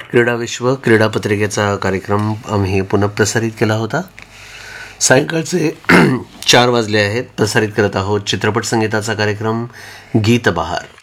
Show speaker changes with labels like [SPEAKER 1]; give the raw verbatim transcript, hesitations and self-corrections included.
[SPEAKER 1] क्रीडाविश्व क्रीडापत्रिकेचा कार्यक्रम आम्ही पुनःप्रसारित केला होता. सायंकाळचे चार वाजले आहेत. प्रसारित करत आहोत चित्रपट संगीताचा कार्यक्रम गीत बहार.